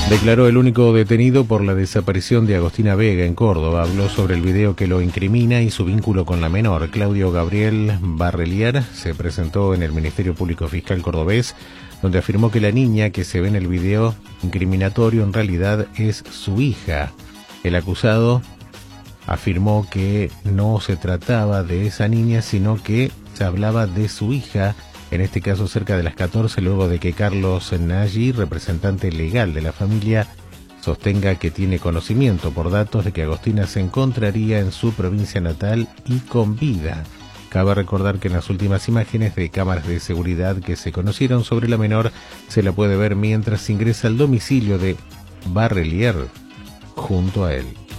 Declaró el único detenido por la desaparición de Agostina Vega en Córdoba. Habló sobre el video que lo incrimina y su vínculo con la menor. Claudio Gabriel Barrelier se presentó en el Ministerio Público Fiscal cordobés, donde afirmó que la niña que se ve en el video incriminatorio en realidad es su hija. El acusado afirmó que no se trataba de esa niña, sino que se hablaba de su hija, en este caso cerca de las 14, luego de que Carlos Nagy, representante legal de la familia, sostenga que tiene conocimiento por datos de que Agostina se encontraría en su provincia natal y con vida. Cabe recordar que en las últimas imágenes de cámaras de seguridad que se conocieron sobre la menor, se la puede ver mientras ingresa al domicilio de Barrelier junto a él.